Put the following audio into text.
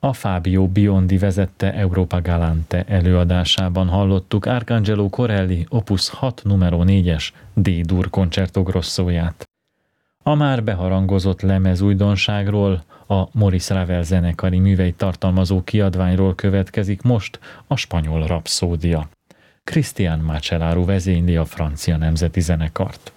A Fabio Biondi vezette Europa Galante előadásában hallottuk Arcangelo Corelli Opus 6 numero 4-es D-dur Concerto Grossóját. A már beharangozott lemezújdonságról, a Maurice Ravel zenekari műveit tartalmazó kiadványról következik most a spanyol rapszódia. Cristián Macellaro vezényli a francia nemzeti zenekart.